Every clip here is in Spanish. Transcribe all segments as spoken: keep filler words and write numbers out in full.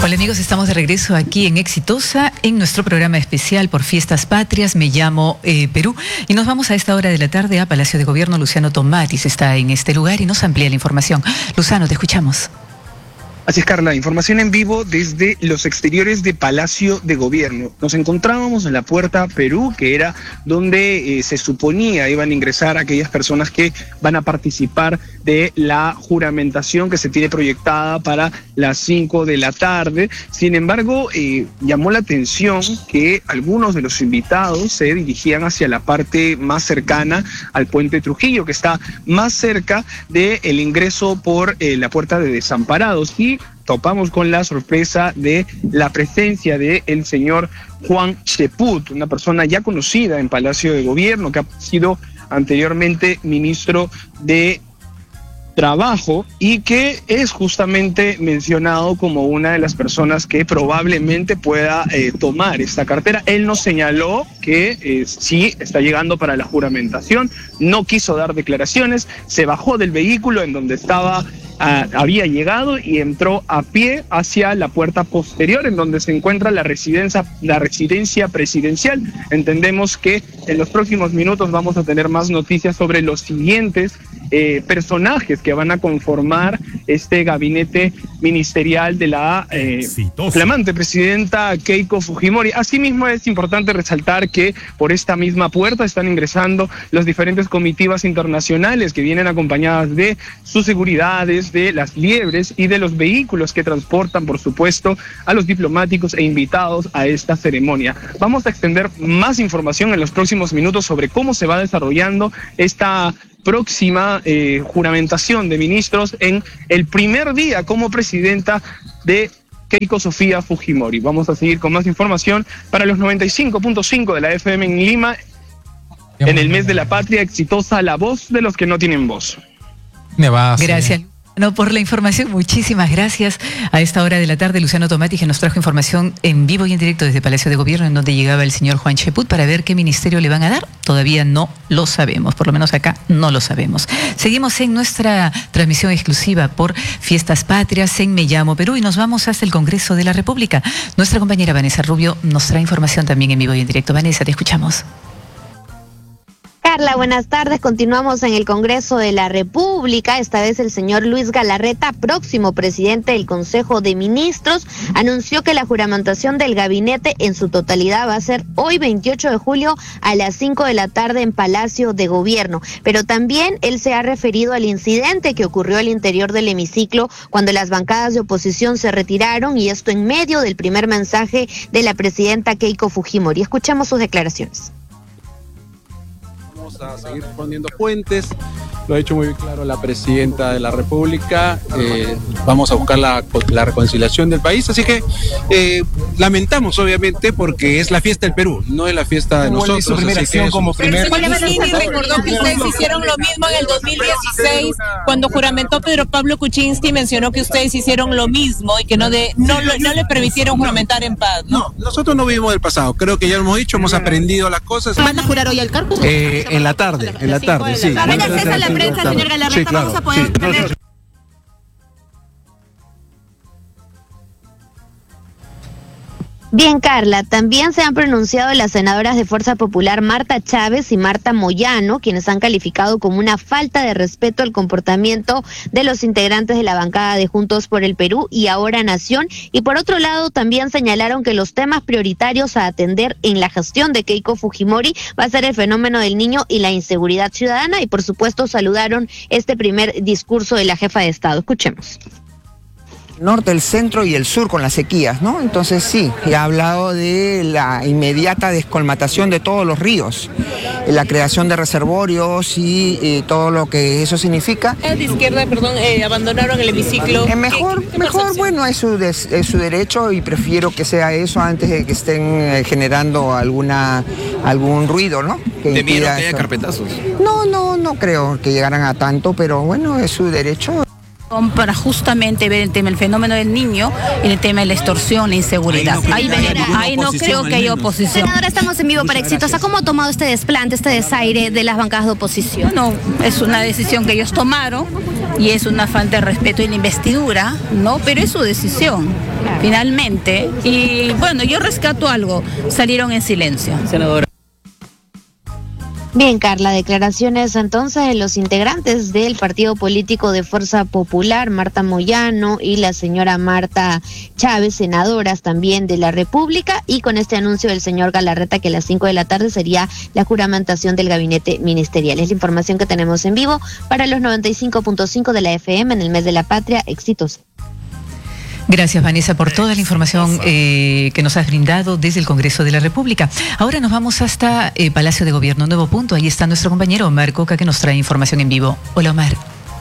Hola amigos, estamos de regreso aquí en Exitosa, en nuestro programa especial por Fiestas Patrias. Me llamo eh, Perú y nos vamos a esta hora de la tarde a Palacio de Gobierno. Luciano Tomatis está en este lugar y nos amplía la información. Luciano, te escuchamos. Así es, Carla, información en vivo desde los exteriores de Palacio de Gobierno. Nos encontrábamos en la Puerta Perú, que era donde eh, se suponía iban a ingresar aquellas personas que van a participar de la juramentación que se tiene proyectada para las cinco de la tarde. Sin embargo, eh, llamó la atención que algunos de los invitados se dirigían hacia la parte más cercana al Puente Trujillo, que está más cerca del ingreso por eh, la Puerta de Desamparados. Y topamos con la sorpresa de la presencia del señor Juan Cheput, una persona ya conocida en Palacio de Gobierno, que ha sido anteriormente ministro de Trabajo y que es justamente mencionado como una de las personas que probablemente pueda eh, tomar esta cartera. Él nos señaló que eh, sí está llegando para la juramentación, no quiso dar declaraciones, se bajó del vehículo en donde estaba Uh, había llegado y entró a pie hacia la puerta posterior en donde se encuentra la residencia, la residencia presidencial. Entendemos que en los próximos minutos vamos a tener más noticias sobre los siguientes eh, personajes que van a conformar este gabinete ministerial de la eh, flamante presidenta Keiko Fujimori. Asimismo, es importante resaltar que por esta misma puerta están ingresando las diferentes comitivas internacionales que vienen acompañadas de sus seguridades, de las liebres y de los vehículos que transportan, por supuesto, a los diplomáticos e invitados a esta ceremonia. Vamos a extender más información en los próximos minutos sobre cómo se va desarrollando esta próxima eh, juramentación de ministros en el primer día como presidenta de Keiko Sofía Fujimori. Vamos a seguir con más información para los noventa y cinco punto cinco de la F M en Lima, en el mes de la patria. Exitosa, la voz de los que no tienen voz. Me va. Gracias. No, por la información, muchísimas gracias. A esta hora de la tarde, Luciano Tomatis, que nos trajo información en vivo y en directo desde Palacio de Gobierno, en donde llegaba el señor Juan Cheput para ver qué ministerio le van a dar. Todavía no lo sabemos, por lo menos acá no lo sabemos. Seguimos en nuestra transmisión exclusiva por Fiestas Patrias en Me Llamo Perú y nos vamos hasta el Congreso de la República. Nuestra compañera Vanessa Rubio nos trae información también en vivo y en directo. Vanessa, te escuchamos. Carla, buenas tardes. Continuamos en el Congreso de la República. Esta vez el señor Luis Galarreta, próximo presidente del Consejo de Ministros, anunció que la juramentación del gabinete en su totalidad va a ser hoy veintiocho de julio a las cinco de la tarde en Palacio de Gobierno. Pero también él se ha referido al incidente que ocurrió al interior del hemiciclo cuando las bancadas de oposición se retiraron, y esto en medio del primer mensaje de la presidenta Keiko Fujimori. Escuchamos sus declaraciones. A seguir poniendo puentes, lo ha dicho muy claro la presidenta de la República. Eh, vamos a buscar la, la reconciliación del país, así que eh, lamentamos obviamente porque es la fiesta del Perú, no es la fiesta de nosotros. Es su primera acción como primer... Pero Martínez recordó que ustedes hicieron lo mismo en el dos mil dieciséis cuando juramentó Pedro Pablo Kuczynski, mencionó que ustedes hicieron lo mismo y que no, de, no, no le permitieron juramentar en paz, ¿no? No, nosotros no vivimos del pasado, creo que ya lo hemos dicho, hemos aprendido las cosas. ¿Van a jurar hoy al cargo? Eh, en la tarde, en la tarde, sí. ¿Van a acceso a la prensa, señor Galarreta? Sí, claro, vamos a poder sí, tener... Bien, Carla, también se han pronunciado las senadoras de Fuerza Popular Marta Chávez y Marta Moyano, quienes han calificado como una falta de respeto al comportamiento de los integrantes de la bancada de Juntos por el Perú y Ahora Nación, y por otro lado también señalaron que los temas prioritarios a atender en la gestión de Keiko Fujimori va a ser el fenómeno del niño y la inseguridad ciudadana, y por supuesto saludaron este primer discurso de la jefa de Estado. Escuchemos. Norte, el centro y el sur con las sequías, ¿no? Entonces sí, ha hablado de la inmediata descolmatación de todos los ríos, la creación de reservorios y eh, todo lo que eso significa. De izquierda, perdón, eh, abandonaron el hemiciclo. Eh, mejor, ¿Qué, mejor bueno, es su, des, es su derecho y prefiero que sea eso antes de que estén eh, generando alguna algún ruido, ¿no? Que ¿De miedo que haya carpetazos? No, no, no creo que llegaran a tanto, pero bueno, es su derecho. Para justamente ver el tema, el fenómeno del niño y el tema de la extorsión, la inseguridad. Ahí, no, ahí, ahí no creo que haya oposición. Senadora, estamos en vivo para Exitosa. ¿Cómo ha tomado este desplante, este desaire de las bancadas de oposición? Bueno, es una decisión que ellos tomaron. y es una falta de respeto en la investidura, ¿no? Pero es su decisión, finalmente. Y bueno, yo rescato algo, salieron en silencio. Senadora. Bien, Carla, declaraciones entonces de los integrantes del partido político de Fuerza Popular, Marta Moyano y la señora Marta Chávez, senadoras también de la República, y con este anuncio del señor Galarreta que a las cinco de la tarde sería la juramentación del gabinete ministerial. Es la información que tenemos en vivo para los noventa y cinco punto cinco de la F M en el mes de la patria. Éxitos. Gracias, Vanessa, por toda la información eh, que nos has brindado desde el Congreso de la República. Ahora nos vamos hasta eh, Palacio de Gobierno, Nuevo Punto. Ahí está nuestro compañero Omar Coca, que nos trae información en vivo. Hola, Omar.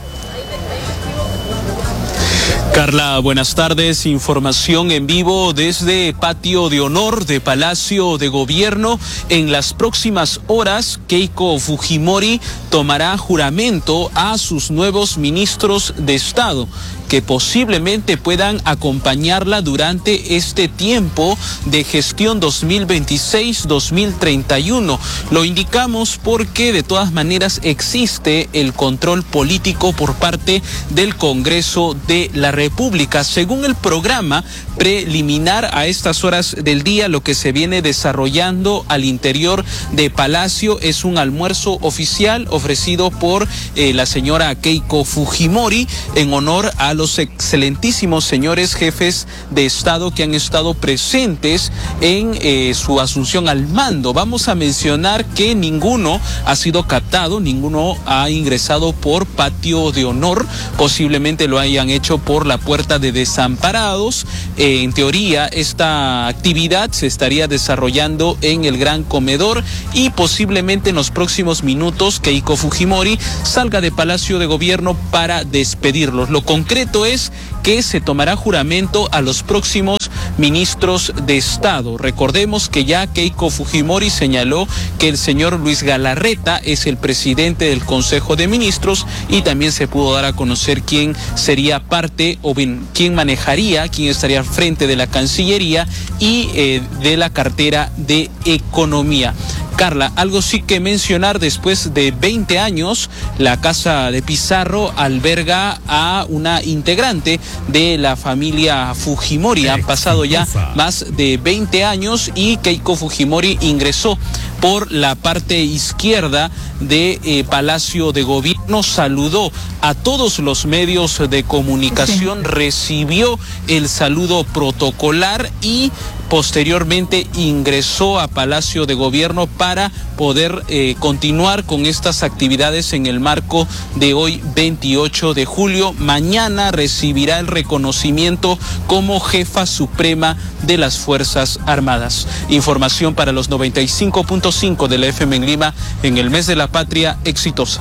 Carla, buenas tardes. Información en vivo desde Patio de Honor de Palacio de Gobierno. En las próximas horas, Keiko Fujimori tomará juramento a sus nuevos ministros de Estado, que posiblemente puedan acompañarla durante este tiempo de gestión dos mil veintiséis dos mil treinta y uno. Lo indicamos porque de todas maneras existe el control político por parte del Congreso de la República. Según el programa preliminar a estas horas del día, lo que se viene desarrollando al interior de Palacio es un almuerzo oficial ofrecido por eh, la señora Keiko Fujimori en honor a los excelentísimos señores jefes de Estado que han estado presentes en eh, su asunción al mando. Vamos a mencionar que ninguno ha sido captado, ninguno ha ingresado por Patio de Honor, posiblemente lo hayan hecho por la puerta de desamparados. Eh, en teoría, esta actividad se estaría desarrollando en el Gran Comedor y posiblemente en los próximos minutos Keiko Fujimori salga de Palacio de Gobierno para despedirlos. Lo concreto es que se tomará juramento a los próximos ministros de Estado. Recordemos que ya Keiko Fujimori señaló que el señor Luis Galarreta es el presidente del Consejo de Ministros y también se pudo dar a conocer quién sería parte o bien quién manejaría, quién estaría al frente de la Cancillería y eh, de la cartera de Economía. Carla, algo sí que mencionar: después de veinte años, la Casa de Pizarro alberga a una integrante de la familia Fujimori. Han pasado ya más de veinte años y Keiko Fujimori ingresó por la parte izquierda de eh, Palacio de Gobierno, saludó a todos los medios de comunicación, recibió el saludo protocolar y posteriormente ingresó a Palacio de Gobierno para poder eh, continuar con estas actividades en el marco de hoy veintiocho de julio. Mañana recibirá el reconocimiento como jefa suprema de las Fuerzas Armadas. Información para los noventa y cinco punto cinco de la F M en Lima en el mes de la patria exitosa.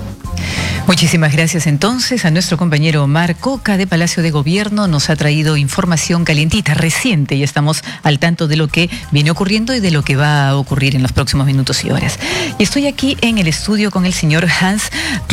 Muchísimas gracias entonces a nuestro compañero Omar Coca de Palacio de Gobierno. Nos ha traído información calientita, reciente, y estamos al tanto de lo que viene ocurriendo y de lo que va a ocurrir en los próximos minutos y horas. Y estoy aquí en el estudio con el señor Hans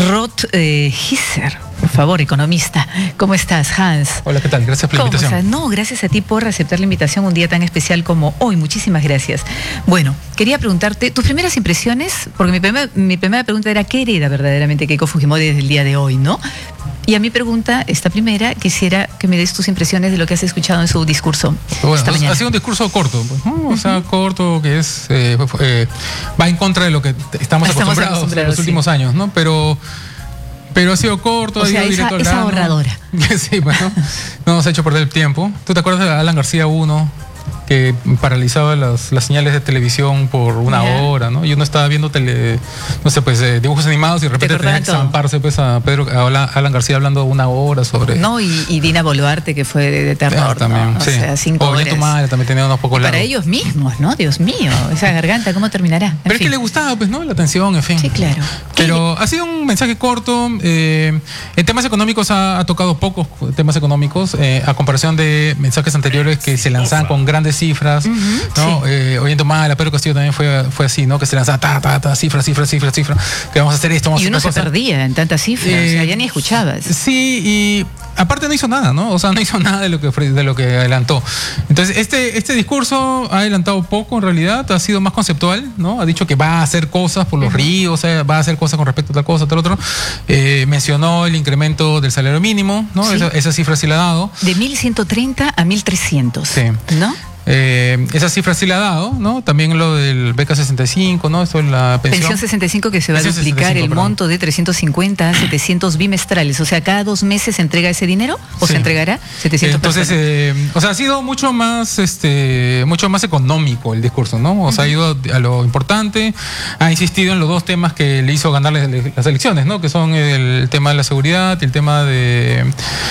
Roth-Hisser. Por favor, economista. ¿Cómo estás, Hans? Hola, ¿qué tal? Gracias por la invitación. Estás? No, gracias a ti por aceptar la invitación un día tan especial como hoy. Muchísimas gracias. Bueno, quería preguntarte tus primeras impresiones, porque mi primera, mi primera pregunta era ¿qué hereda verdaderamente Keiko Fujimori desde el día de hoy, no? Y a mi pregunta, esta primera, quisiera que me des tus impresiones de lo que has escuchado en su discurso. Bueno, esta mañana. Ha sido un discurso corto, pues, ¿no? O sea, uh-huh. corto, que es eh, eh, va en contra de lo que estamos, estamos acostumbrados, acostumbrados en los últimos sí. años, ¿no? Pero Pero ha sido corto, o ha sea, ido esa, directo al esa grano. ahorradora. Sí, bueno, no nos ha hecho perder el tiempo. ¿Tú te acuerdas de Alan García uno? Que paralizaba las, las señales de televisión por una yeah. hora, ¿no? Y uno estaba viendo tele, no sé, pues eh, dibujos animados y de repente tenía que zamparse pues a Pedro, a Alan García hablando una hora sobre... No, y, y Dina Boluarte, que fue de, de terror, también, ¿no? sí. O sea, cinco o horas. Tu madre también tenía unos pocos lados. Para ellos mismos, ¿no? Dios mío, esa garganta, ¿cómo terminará? En Pero fin. es que le gustaba, pues, ¿no? La atención, en fin. Sí, claro. Pero ha sido un mensaje corto. Eh, en temas económicos ha, ha tocado pocos temas económicos, eh, a comparación de mensajes anteriores que se lanzaban con grandes cifras, uh-huh, ¿no? Sí. Eh, Oyendo Mala, Pedro Castillo también fue, fue así, ¿no? Que se lanzaba ta, ta, ta, cifras, cifras, cifras, cifras, que vamos a hacer esto, vamos y a hacer uno se cosa. perdía en tantas cifras, eh, o sea, ya ni escuchabas. Sí, y aparte no hizo nada, ¿no? O sea, no hizo nada de lo que de lo que adelantó. Entonces, este, este discurso ha adelantado poco en realidad, ha sido más conceptual, ¿no? Ha dicho que va a hacer cosas por los uh-huh. ríos, eh, va a hacer cosas con respecto a tal cosa, tal otro. Eh, mencionó el incremento del salario mínimo, ¿no? Sí. Esa, esa cifra sí la ha dado. De mil ciento treinta a mil trescientos. Sí. ¿No? Eh, esa cifra sí la ha dado, ¿no? También lo del beca sesenta y cinco, ¿no? Esto es la pensión. Pensión sesenta y cinco que se va a duplicar el perdón. monto de trescientos cincuenta a setecientos bimestrales. O sea, ¿cada dos meses se entrega ese dinero? ¿O sí. se entregará setecientos? Entonces, eh, o sea, ha sido mucho más, este, mucho más económico el discurso, ¿no? O uh-huh. sea, ha ido a lo importante, ha insistido en los dos temas que le hizo ganar las elecciones, ¿no? Que son el tema de la seguridad y el tema de,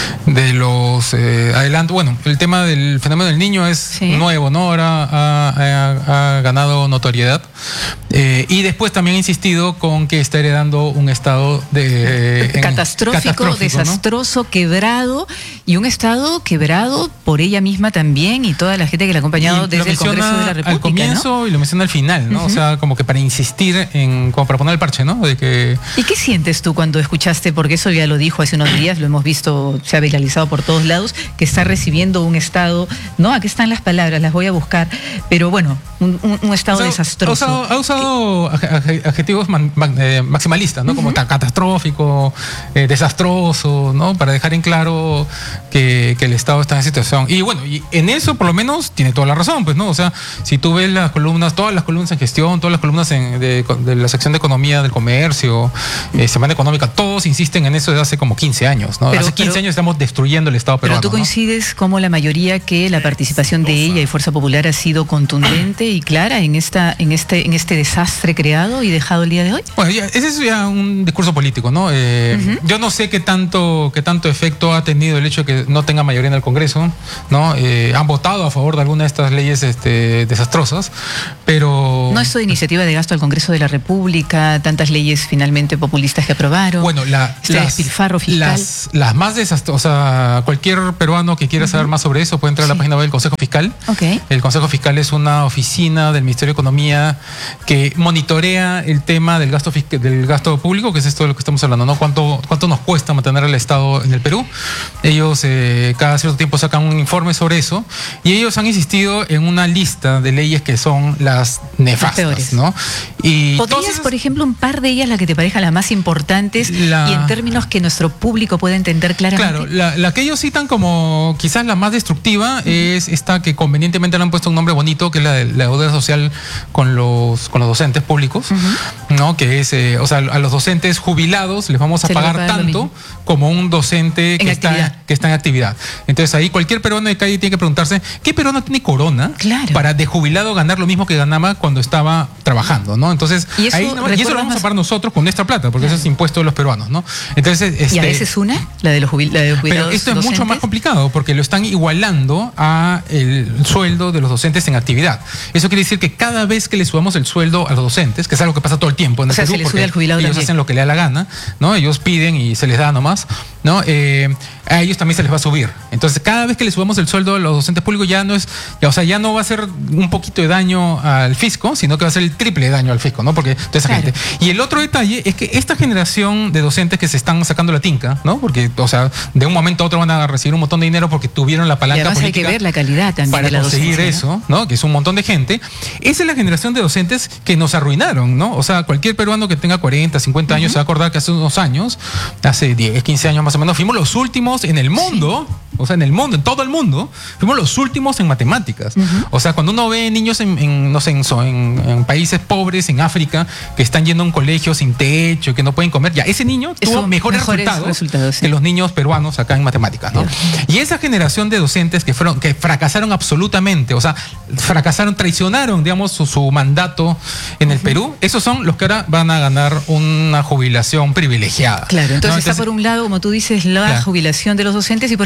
de los eh, adelantos. Bueno, el tema del fenómeno del niño es sí. nuevo, ¿no? Ahora ha, ha, ha ganado notoriedad. Eh, y después también ha insistido con que está heredando un estado de en, catastrófico, catastrófico, desastroso, ¿no? Quebrado, y un estado quebrado por ella misma también y toda la gente que la ha acompañado y desde el Congreso de la República. Al comienzo, ¿no? Y lo menciona al final, ¿no? Uh-huh. O sea, como que para insistir en, como para poner el parche, ¿no? De que... ¿Y qué sientes tú cuando escuchaste, porque eso ya lo dijo hace unos días, lo hemos visto, se ha viralizado por todos lados, que está recibiendo un estado, ¿no? Aquí están las palabras, las voy a buscar, pero bueno, un, un, un estado o sea, desastroso. Ha usado, ha usado adjetivos man, man, eh, maximalistas, ¿no? Uh-huh. Como catastrófico, eh, desastroso, ¿no? Para dejar en claro que, que el Estado está en situación. Y bueno, y en eso por lo menos tiene toda la razón, pues, ¿no? O sea, si tú ves las columnas, todas las columnas en gestión, todas las columnas en, de, de la sección de economía del comercio, eh, Semana Económica, todos insisten en eso desde hace como quince años, ¿no? Pero, hace quince pero, años estamos destruyendo el Estado peruano. Pero tú coincides, ¿no? Como la mayoría, que la participación de ella y Fuerza Popular ha sido contundente y clara en esta, en este, en este desastre creado y dejado el día de hoy. Bueno, ya, ese es ya un discurso político, ¿no? Eh, uh-huh. Yo no sé qué tanto, qué tanto efecto ha tenido el hecho de que no tenga mayoría en el Congreso, ¿no? Eh, han votado a favor de alguna de estas leyes este, desastrosas, pero... ¿No esto de iniciativa de gasto al Congreso de la República, tantas leyes finalmente populistas que aprobaron? Bueno, la, este las, despilfarro fiscal. Las, las más desastrosas, o sea, cualquier peruano que quiera uh-huh. saber más sobre eso puede entrar sí. a la página web del Consejo Fiscal. Okay. El Consejo Fiscal es una oficina del Ministerio de Economía que monitorea el tema del gasto del gasto público, que es esto de lo que estamos hablando, ¿no? ¿Cuánto, cuánto nos cuesta mantener al Estado en el Perú? Ellos eh, cada cierto tiempo sacan un informe sobre eso y ellos han insistido en una lista de leyes que son las nefastas, ¿no? Y ¿podrías, esas, por ejemplo, un par de ellas, las que te parezcan las más importantes la, y en términos que nuestro público pueda entender claramente? Claro, la, la que ellos citan como quizás la más destructiva uh-huh. es esta que convenientemente le han puesto un nombre bonito, que es la de la deuda social con los, con los docentes públicos, uh-huh. ¿no? Que es, eh, o sea, a los docentes jubilados les vamos a Se pagar tanto como un docente que está, que está en actividad. Entonces ahí cualquier peruano de calle tiene que preguntarse, ¿qué peruano tiene corona claro. para de jubilado ganar lo mismo que ganaba cuando estaba trabajando, ¿no? Entonces, y eso, ahí, y eso lo vamos a pagar nosotros con nuestra plata, porque claro. eso es impuesto de los peruanos, ¿no? Entonces, este, ¿y a veces una? La de los, jubil, la de los jubilados. Pero esto es docentes. mucho más complicado, porque lo están igualando a el sueldo de los docentes en actividad. Eso quiere decir que cada vez que le subamos el sueldo a los docentes, que es algo que pasa todo el tiempo en o el sea, Perú, se les sube al jubilado ellos también. hacen lo que le da la gana, ¿no? Ellos piden y se les da nomás, ¿no? Eh, a ellos también se les va a subir. Entonces, cada vez que le subamos el sueldo a los docentes públicos ya no es, ya, o sea, ya no va a ser un poquito de daño al fisco, sino que va a ser el triple de daño al fisco, ¿no? Porque toda esa claro. gente. Y el otro detalle es que esta generación de docentes que se están sacando la tinca, ¿no? Porque, o sea, de un momento a otro van a recibir un montón de dinero porque tuvieron la palanca y además política. Hay que ver la calidad también para de la conseguir docencia, eso, ¿no? ¿no? Que es un montón de gente. Esa es la generación de docentes que nos arruinaron, ¿no? O sea, cualquier peruano que tenga cuarenta, cincuenta años uh-huh. se va a acordar que hace unos años, hace diez, quince años más o menos, fuimos los últimos en el mundo, sí. o sea, en el mundo, en todo el mundo, fuimos los últimos en matemáticas. Uh-huh. O sea, cuando uno ve niños en, en no sé, en, en, en países pobres, en África, que están yendo a un colegio sin techo, que no pueden comer, ya, ese niño tuvo Eso, mejores, mejores resultados, resultados sí. que los niños peruanos acá en matemáticas, ¿no? Sí. Y esa generación de docentes que fueron, que fracasaron absolutamente, o sea, fracasaron, traicionaron, digamos, su, su mandato en el uh-huh. Perú, esos son los que ahora van a ganar una jubilación privilegiada. Claro, entonces, ¿no? entonces está por un lado, como tú dices, la claro. jubilación de los docentes y por el otro.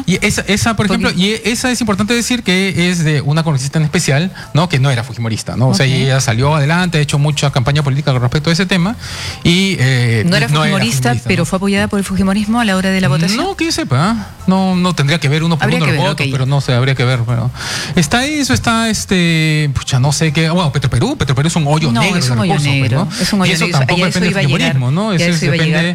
Y esa, esa por ejemplo, y esa es importante decir que es de una congresista en especial, ¿no? Que no era fujimorista, ¿no? O okay. sea, ella salió adelante, ha hecho mucha campaña política con respecto a ese tema y eh, no, era no era fujimorista, pero ¿no? fue apoyada por el fujimorismo a la hora de la votación. No, que yo sepa, no, no tendría que ver uno por habría uno los ver, votos, okay. pero no sé, habría que ver. Bueno, está eso, está este, pucha, no sé qué, bueno, Petroperú, Petroperú es un hoyo no, negro. Es un hoyo recursos, negro, pues, ¿no? es un hoyo y eso negro. tampoco Y depende del fujimorismo, ¿no? Eso, eso depende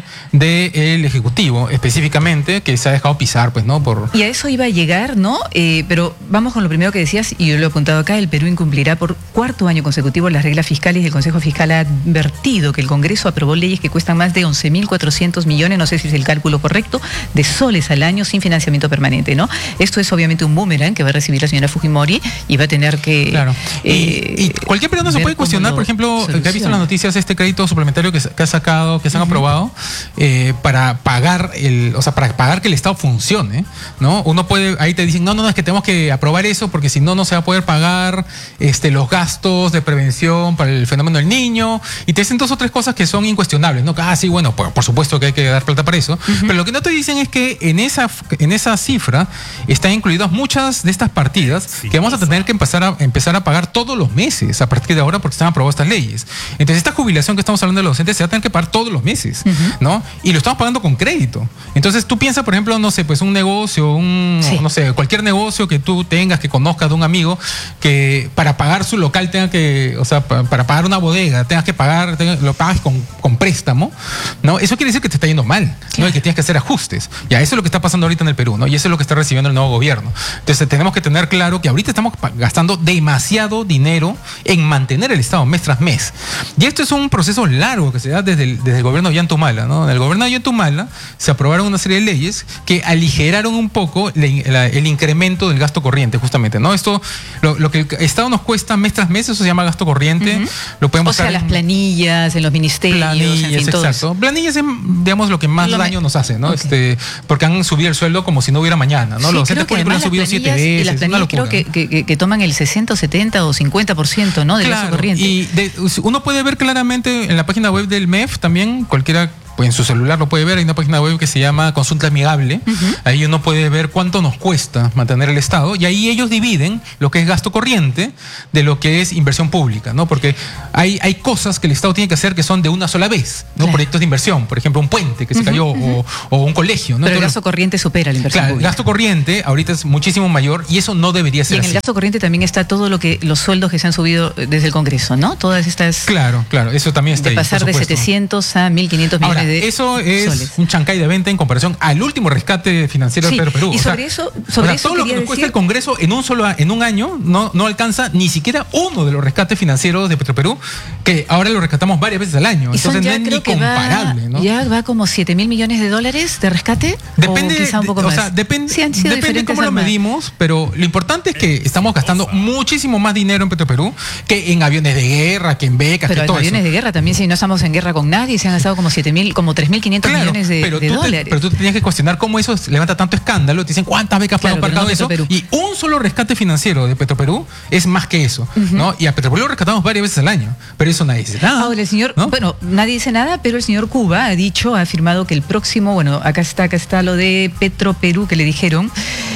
del Ejecutivo, específicamente, que se ha dejado pisar, pues, ¿no? Por... Y a eso iba a llegar, ¿no? Eh, pero vamos con lo primero que decías, y yo lo he apuntado acá, el Perú incumplirá por cuarto año consecutivo las reglas fiscales y el Consejo Fiscal ha advertido que el Congreso aprobó leyes que cuestan más de once mil cuatrocientos millones, no sé si es el cálculo correcto, de soles al año sin financiamiento permanente, ¿no? Esto es obviamente un boomerang que va a recibir la señora Fujimori y va a tener que... Claro. Eh, y, y cualquier persona se puede cuestionar, por ejemplo, soluciona. que ha visto en las noticias este crédito suplementario que, que ha sacado, que se han uh-huh. aprobado eh, para pagar el, o sea, para pagar que el Estado funcione, ¿no? Uno puede, ahí te dicen, no, no, no, es que tenemos que aprobar eso porque si no, no se va a poder pagar este, los gastos de prevención para el fenómeno del niño, y te dicen dos o tres cosas que son incuestionables, ¿no? Ah, sí, bueno, por, por supuesto que hay que dar plata para eso, uh-huh. pero lo que no te dicen es que en esa, en esa cifra están incluidas muchas de estas partidas sí, que vamos a tener que empezar a, empezar a pagar todos los meses a partir de ahora porque están aprobadas estas leyes. Entonces, esta jubilación que estamos hablando de los docentes se va a tener que pagar todos los meses, uh-huh. ¿no? Y lo estamos pagando con crédito. Entonces, tú piensas, por ejemplo, no sé, pues un negocio, un, sí. no sé, cualquier negocio que tú tengas, que conozcas de un amigo, que para pagar su local tenga que, o sea, para, para pagar una bodega, tengas que pagar, tengas, lo pagas con, con préstamo, ¿no? Eso quiere decir que te está yendo mal, claro. ¿no? Y que tienes que hacer ajustes. Ya, eso es lo que está pasando ahorita en el Perú, ¿no? Y eso es lo que está recibiendo el nuevo gobierno. Entonces, tenemos que tener claro que ahorita estamos gastando demasiado dinero en mantener el Estado mes tras mes. Y esto es un proceso largo que se da desde el, desde el gobierno de Ollantumala, ¿no? En el gobierno de Ollantumala se aprobaron una serie de leyes que aligeraron un poco la, la, el incremento del gasto corriente, justamente, ¿no? Esto, lo, lo que el Estado nos cuesta mes tras mes, eso se llama gasto corriente. Uh-huh. Lo podemos o sea, las planillas en los ministerios, planillas, en fin, exacto. Todo planillas es, digamos, lo que más lo daño me... nos hace, ¿no? Okay. Este, porque han subido el sueldo como si no hubiera mañana, ¿no? Sí, los docentes, por ejemplo, han subido siete veces. Y las planillas creo que, que, que toman el sesenta o setenta o cincuenta por ciento, ¿no? Del claro, gasto corriente. Y de, uno puede ver claramente en la página web del M E F también, cualquiera pues en su celular lo puede ver, hay una página web que se llama Consulta Amigable, uh-huh. ahí uno puede ver cuánto nos cuesta mantener el Estado, y ahí ellos dividen lo que es gasto corriente de lo que es inversión pública, ¿no? Porque hay, hay cosas que el Estado tiene que hacer que son de una sola vez, ¿no? Claro. Proyectos de inversión, por ejemplo, un puente que se uh-huh, cayó uh-huh. o, o un colegio, ¿no? Pero Entonces, el gasto corriente supera la inversión claro, pública. El gasto corriente ahorita es muchísimo mayor y eso no debería ser así. Y en el gasto corriente también está todo lo que, los sueldos que se han subido desde el Congreso, ¿no? Todas estas... Claro, claro, eso también está de ahí, pasar de setecientos a mil quinientos millones Ahora, de eso es soles. Un chancay de venta en comparación al último rescate financiero sí, de Perú. Y sobre o sea, eso, sobre o sea, eso todo lo que nos decir... cuesta el Congreso en un solo en un año no, no alcanza ni siquiera uno de los rescates financieros de Petroperú, que ahora lo rescatamos varias veces al año. Entonces no es ni comparable, va, ¿no? Ya va como siete mil millones de dólares de rescate. Depende, o quizá un poco o más. sea, depende, sí, han sido depende cómo lo medimos, pero lo importante es que estamos gastando muchísimo más dinero en Petroperú que en aviones de guerra, que en becas, pero que en todo aviones eso. de guerra también, si no estamos en guerra con nadie, se han gastado como siete mil, como tres mil quinientos claro, millones de, pero de tú dólares. Te, pero tú te tenías que cuestionar cómo eso levanta tanto escándalo. Te dicen cuántas becas claro, fueron no eso. Y un solo rescate financiero de Petroperú es más que eso, uh-huh. ¿no? Y a Petroperú lo rescatamos varias veces al año, pero eso nadie dice nada. Ahora el señor, ¿no? bueno, nadie dice nada, pero el señor Cuba ha dicho, ha afirmado que el próximo, bueno, acá está, acá está lo de Petroperú que le dijeron.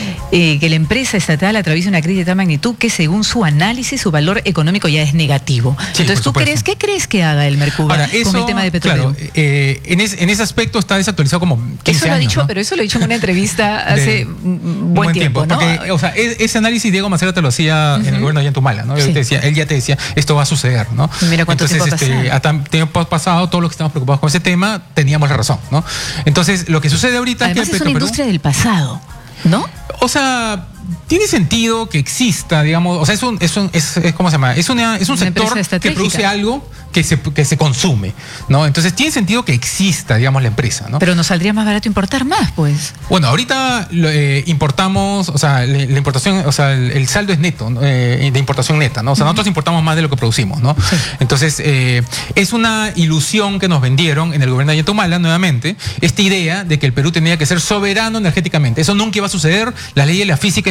Eh, que la empresa estatal atraviesa una crisis de tal magnitud que según su análisis su valor económico ya es negativo. Sí, entonces, ¿tú crees, qué crees que haga el Mercuba Ahora, eso, con el tema de Petroperú? Claro, eh, en, es, en ese aspecto está desactualizado como quince eso lo ha años, dicho, ¿no? Pero eso lo ha dicho en una entrevista hace de, un buen tiempo, tiempo, ¿no? Porque, o sea, ese análisis Diego Macera te lo hacía uh-huh. en el gobierno de Ollantumala, ¿no? Él, sí. te decía, él ya te decía, esto va a suceder, ¿no? Y mira cuánto Entonces, tiempo este, hasta tiempo pasado, todos los que estamos preocupados con ese tema, teníamos la razón, ¿no? Entonces, lo que sucede ahorita Además, es que es Petroperú, una industria del pasado, ¿no? O sea, tiene sentido que exista, digamos, o sea, es un, es un es, es, ¿cómo se llama? Es, una, es un una sector que produce algo que se, que se consume, ¿no? Entonces tiene sentido que exista, digamos, la empresa, ¿no? Pero nos saldría más barato importar más, pues. Bueno, ahorita eh, importamos, o sea, la, la importación, o sea, el, el saldo es neto, eh, de importación neta, ¿no? O sea, uh-huh. nosotros importamos más de lo que producimos, ¿no? Sí. Entonces, eh, es una ilusión que nos vendieron en el gobierno de Ollantumala, nuevamente, esta idea de que el Perú tenía que ser soberano energéticamente. Eso nunca iba a suceder, las leyes de la física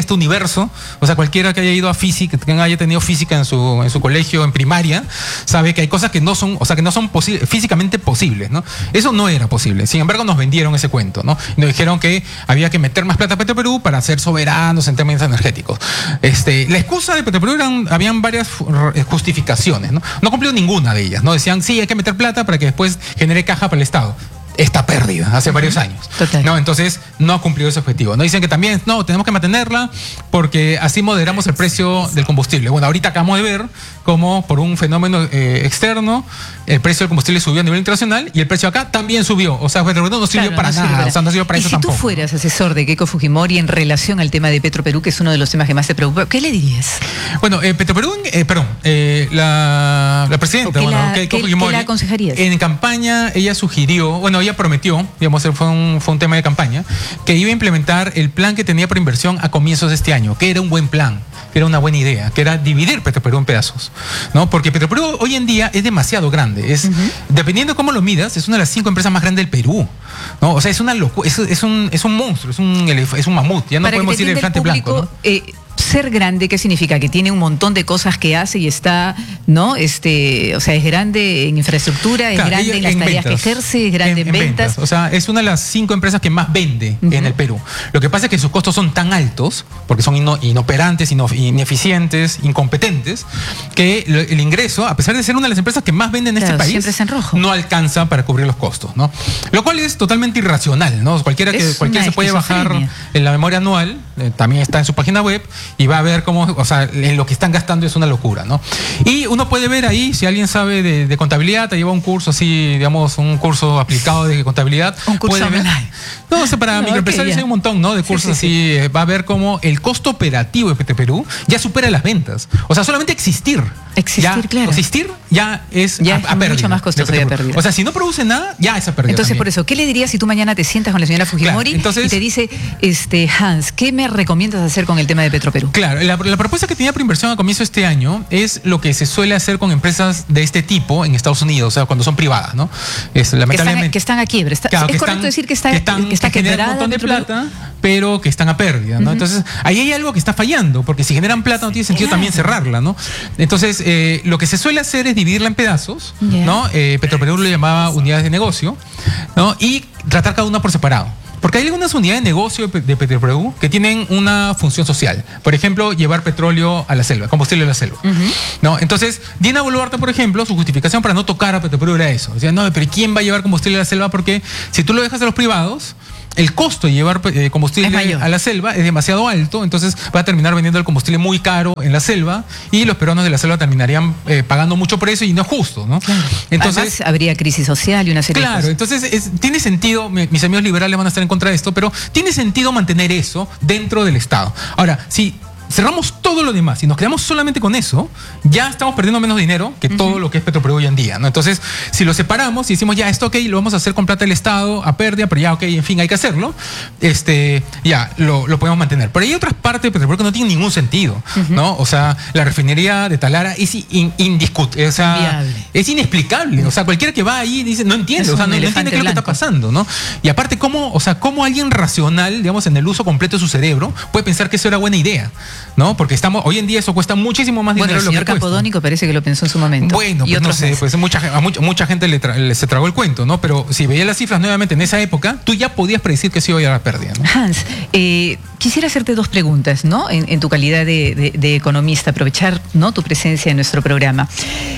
este universo, o sea, cualquiera que haya ido a física, que haya tenido física en su, en su colegio, en primaria, sabe que hay cosas que no son, o sea, que no son posi- físicamente posibles, ¿no? Eso no era posible. Sin embargo, nos vendieron ese cuento, ¿no? Y nos dijeron que había que meter más plata a Petroperú para ser soberanos en términos energéticos. Este, la excusa de Petroperú eran, habían varias justificaciones, ¿no? No cumplió ninguna de ellas, ¿no? Decían, sí, hay que meter plata para que después genere caja para el Estado. Está perdida hace varios años. Total. No, entonces no ha cumplido ese objetivo. No dicen que también, no, tenemos que mantenerla porque así moderamos el precio del combustible. Bueno, ahorita acabamos de ver cómo por un fenómeno eh, externo el precio del combustible subió a nivel internacional y el precio acá también subió. O sea, no sirvió claro, para no nada. Sirve. O sea, no sirvió para y eso si tampoco. Si tú fueras asesor de Keiko Fujimori en relación al tema de Petroperú, que es uno de los temas que más te preocupa, ¿qué le dirías? Bueno, eh, Petroperú, eh, perdón, eh, la, la presidenta, bueno, la, Keiko ¿qué, Fujimori. ¿Qué la aconsejarías? En campaña ella sugirió, bueno, ella prometió, digamos, fue un, fue un tema de campaña, que iba a implementar el plan que tenía por inversión a comienzos de este año, que era un buen plan, que era una buena idea, que era dividir Petroperú en pedazos, ¿no? Porque Petroperú hoy en día es demasiado grande, es, uh-huh. dependiendo de cómo lo midas, es una de las cinco empresas más grandes del Perú, ¿no? O sea, es una locura, es, es, un, es un monstruo, es un, es un mamut, ya no Para podemos decir elefante blanco, ¿no? Eh, ser grande, ¿qué significa? Que tiene un montón de cosas que hace y está, ¿no? Este, o sea, es grande en infraestructura, es claro, grande en las en tareas ventas, que ejerce, es grande en, en ventas. ventas. O sea, es una de las cinco empresas que más vende uh-huh. en el Perú. Lo que pasa es que sus costos son tan altos, porque son ino, inoperantes, ino, ineficientes, incompetentes, que el ingreso, a pesar de ser una de las empresas que más venden en claro, este país, siempre es en rojo. No alcanza para cubrir los costos, ¿no? Lo cual es totalmente irracional, ¿no? Cualquiera que cualquiera se puede bajar en la memoria anual, eh, también está en su página web, y va a ver cómo, o sea, en lo que están gastando es una locura, ¿no? Y uno puede ver ahí, si alguien sabe de, de contabilidad, te lleva un curso así, digamos, un curso aplicado de contabilidad. Un curso puede ver, no, o sea, para no, microempresarios okay, hay un montón, ¿no? De cursos sí, sí, así, sí. Va a ver cómo el costo operativo de Petroperú ya supera las ventas. O sea, solamente existir. Existir, ya, claro. Existir ya es ya a, es a pérdida. Mucho más costoso de pérdida. O sea, si no produce nada, ya es a pérdida. Entonces, también. por eso, ¿qué le dirías si tú mañana te sientas con la señora Fujimori claro, entonces, y te dice, este, Hans, ¿qué me recomiendas hacer con el tema de Petroperú? Claro, la, la propuesta que tenía preinversión a comienzo de este año es lo que se suele hacer con empresas de este tipo en Estados Unidos, o sea, cuando son privadas, ¿no? Es, lamentablemente, que, están, que están a quiebra. Está, claro, es que correcto están, decir que está, que están, que está que generan un montón de plata, pero que están a pérdida, ¿no? Uh-huh. Entonces, ahí hay algo que está fallando, porque si generan plata no tiene sentido claro. también cerrarla, ¿no? Entonces, eh, lo que se suele hacer es dividirla en pedazos, yeah. ¿no? Eh, Petroperú lo llamaba unidades de negocio, ¿no? Y tratar cada una por separado. Porque hay algunas unidades de negocio de Petroperú que tienen una función social. Por ejemplo, llevar petróleo a la selva, combustible a la selva. Uh-huh. ¿No? Entonces, Dina Boluarte, por ejemplo, su justificación para no tocar a Petroperú era eso. O sea, no, pero ¿quién va a llevar combustible a la selva? Porque si tú lo dejas a los privados, el costo de llevar eh, combustible a la selva es demasiado alto, entonces va a terminar vendiendo el combustible muy caro en la selva y los peruanos de la selva terminarían eh, pagando mucho por eso y no es justo, ¿no? Claro. Entonces además, habría crisis social y una serie claro, de cosas. Entonces es, tiene sentido, mis amigos liberales van a estar en contra de esto, pero tiene sentido mantener eso dentro del Estado. Ahora, si cerramos todo lo demás y nos quedamos solamente con eso, ya estamos perdiendo menos dinero que uh-huh. todo lo que es Petroperú hoy en día, ¿no? Entonces, si lo separamos y decimos, ya, esto ok, lo vamos a hacer con plata del Estado, a pérdida, pero ya, ok, en fin, hay que hacerlo, este, ya, lo, lo podemos mantener. Pero hay otras partes de Petroperú que no tienen ningún sentido, uh-huh. ¿no? O sea, la refinería de Talara es in, indiscutible, o sea, es inexplicable. O sea, cualquiera que va ahí dice, no entiende, o sea, no, no entiende qué es lo que está pasando, ¿no? Y aparte, ¿cómo, o sea, cómo alguien racional, digamos, en el uso completo de su cerebro, puede pensar que eso era buena idea? ¿No? Porque estamos, hoy en día eso cuesta muchísimo más dinero. Bueno, el señor Campodónico parece que lo pensó en su momento. Bueno, pues no sé, pues mucha, a mucha, mucha gente le, tra le se tragó el cuento, ¿no? Pero si veía las cifras nuevamente en esa época, tú ya podías predecir que se iba a ir a la pérdida, ¿no? Hans, eh, quisiera hacerte dos preguntas, ¿no? En, en tu calidad de, de, de economista, aprovechar, ¿no?, tu presencia en nuestro programa.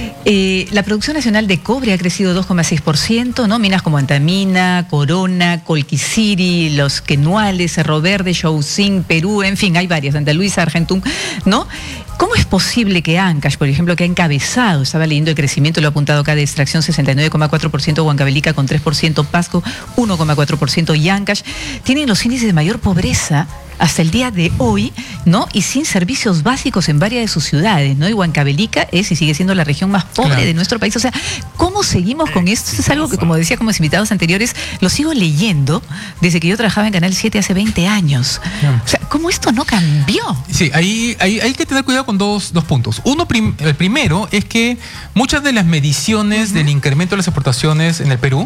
Eh, la producción nacional de cobre ha crecido dos coma seis por ciento, ¿no? Minas como Antamina, Corona, Colquiciri, Los Quenuales, Cerro Verde, Chaucín, Perú, en fin, hay varias, Santa Luisa, Argentum, ¿no? ¿Cómo es posible que Ancash, por ejemplo, que ha encabezado, estaba leyendo el crecimiento, lo ha apuntado acá, de extracción sesenta y nueve coma cuatro por ciento, Huancavelica con tres por ciento, Pasco uno coma cuatro por ciento y Ancash tienen los índices de mayor pobreza hasta el día de hoy, ¿no? Y sin servicios básicos en varias de sus ciudades, ¿no? Y Huancavelica es y sigue siendo la región más pobre claro. de nuestro país. O sea, ¿cómo seguimos con esto? Esto es algo que, como decía con mis invitados anteriores, lo sigo leyendo desde que yo trabajaba en Canal siete hace veinte años. O sea, ¿cómo esto no cambió? Sí, ahí, ahí hay que tener cuidado con dos, dos puntos. Uno, prim, el primero es que muchas de las mediciones uh-huh. del incremento de las exportaciones en el Perú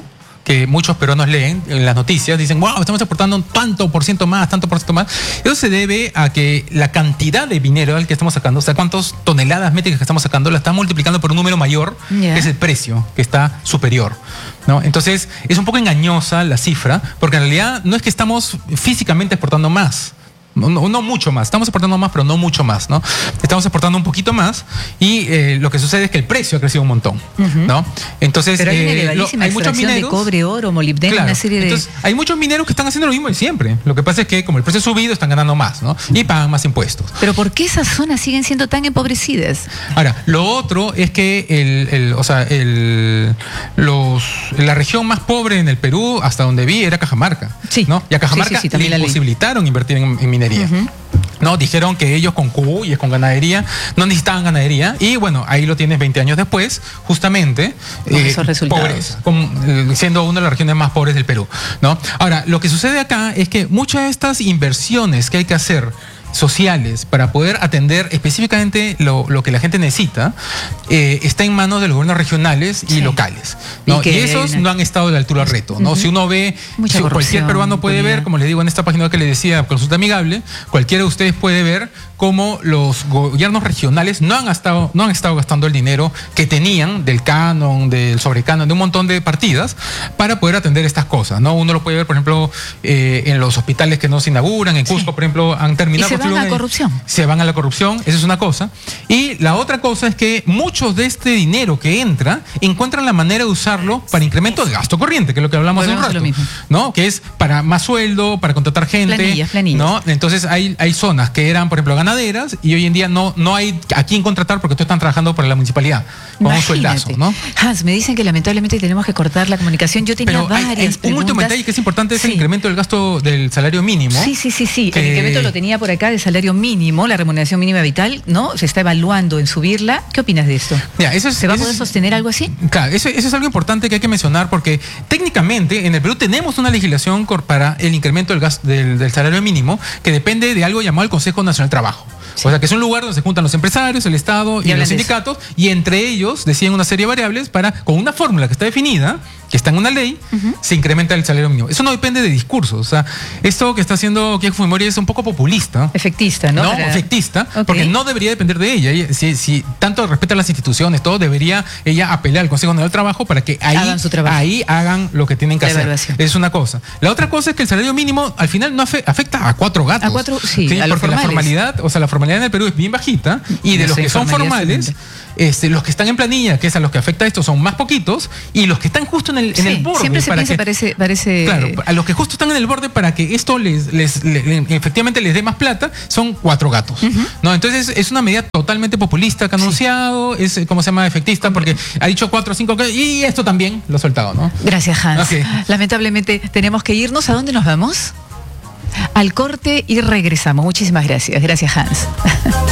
que muchos peruanos leen en las noticias, dicen, wow, estamos exportando tanto por ciento más, tanto por ciento más. Eso se debe a que la cantidad de mineral que estamos sacando, o sea, cuántas toneladas métricas que estamos sacando, la estamos multiplicando por un número mayor, yeah. que es el precio, que está superior, ¿no? Entonces, es un poco engañosa la cifra, porque en realidad no es que estamos físicamente exportando más. No, no, no mucho más, estamos exportando más, pero no mucho más, ¿no? Estamos exportando un poquito más y eh, lo que sucede es que el precio ha crecido un montón, uh-huh. ¿no? Entonces, pero hay una eh, elevadísima lo, hay muchos mineros de cobre, oro, molibdeno, claro, una serie de... Entonces, hay muchos mineros que están haciendo lo mismo de siempre. Lo que pasa es que como el precio ha subido, están ganando más, ¿no? Y pagan más impuestos. Pero ¿por qué esas zonas siguen siendo tan empobrecidas? Ahora, lo otro es que el, el, o sea, el, los, la región más pobre en el Perú, hasta donde vi, era Cajamarca, sí. ¿no? Y a Cajamarca sí, sí, sí, le imposibilitaron invertir en, en minería. Uh-huh. No, dijeron que ellos con cuyes, con ganadería, no necesitaban ganadería. Y bueno, ahí lo tienes veinte años después, justamente, con eh, esos resultados. Pobreza, con, eh, siendo una de las regiones más pobres del Perú, ¿no? Ahora, lo que sucede acá es que muchas de estas inversiones que hay que hacer sociales para poder atender específicamente lo, lo que la gente necesita, eh, está en manos de los gobiernos regionales y sí. locales, ¿no? Y, y esos una... no han estado a la altura del reto, ¿no? Uh-huh. Si uno ve, si cualquier peruano puede ver, como les digo en esta página que les decía, Consulta Amigable, cualquiera de ustedes puede ver cómo los gobiernos regionales no han estado, no han estado gastando el dinero que tenían del canon, del sobrecanon, de un montón de partidas para poder atender estas cosas, ¿no? Uno lo puede ver, por ejemplo, eh, en los hospitales que no se inauguran, en Cusco, sí. por ejemplo, han terminado... ¿Y se van a la corrupción? Se van a la corrupción, esa es una cosa. Y la otra cosa es que muchos de este dinero que entra encuentran la manera de usarlo para incremento de gasto corriente, que es lo que hablamos hace un rato, ¿no? Que es para más sueldo, para contratar gente, planillas, planillas. ¿no? Entonces hay, hay zonas que eran, por ejemplo, ganaderas y hoy en día no, no hay a quién contratar porque todos están trabajando para la municipalidad con Imagínate. un sueldazo, ¿no? Hans, me dicen que lamentablemente tenemos que cortar la comunicación. Yo tenía Pero varias hay, hay preguntas. Un último detalle que es importante es sí. el incremento del gasto del salario mínimo. Sí, sí, sí, sí. Que... El incremento lo tenía por acá de salario mínimo, la remuneración mínima vital, ¿no? Se está evaluando en subirla. ¿Qué opinas de esto? Mira, eso es, ¿Se va a eso poder es, sostener algo así? Claro, eso, eso es algo importante que hay que mencionar porque técnicamente en el Perú tenemos una legislación para el incremento del, gas, del, del salario mínimo que depende de algo llamado el Consejo Nacional del Trabajo. Sí. O sea, que es un lugar donde se juntan los empresarios, el Estado y, y los sindicatos, y entre ellos deciden una serie de variables para, con una fórmula que está definida, que está en una ley, uh-huh. se incrementa el salario mínimo. Eso no depende de discursos. O sea, esto que está haciendo Keiko Fujimori es un poco populista. Efectista, ¿no? No, Para... efectista, okay. porque no debería depender de ella. ella si, si tanto respeta las instituciones, todo, debería ella apelar al Consejo Nacional del Trabajo para que ahí hagan, su ahí hagan lo que tienen que La hacer. Es una cosa. La otra cosa es que el salario mínimo al final no afecta a cuatro gatos. A cuatro, sí, ¿sí? a Porque la formalidad, o sea, la formalidad en el Perú es bien bajita y de no los que son formales, este, los que están en planilla, que es a los que afecta esto, son más poquitos y los que están justo en el, sí, en el borde. Siempre se para piensa, que, parece, parece... Claro, a los que justo están en el borde para que esto les, les, les, les efectivamente les dé más plata, son cuatro gatos. Uh-huh. ¿No? Entonces es una medida totalmente populista que ha anunciado, sí. es, ¿cómo se llama? Efectista, porque ha dicho cuatro o cinco y esto también lo ha soltado, ¿no? Gracias, Hans. Okay. Lamentablemente tenemos que irnos. ¿A dónde nos vamos? Al corte y regresamos. Muchísimas gracias. Gracias, Hans.